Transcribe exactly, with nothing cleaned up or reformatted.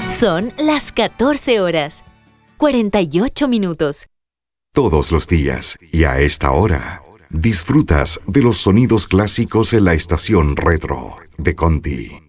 Son las catorce horas, cuarenta y ocho minutos. Todos los días y a esta hora, disfrutas de los sonidos clásicos en la estación retro de Conti.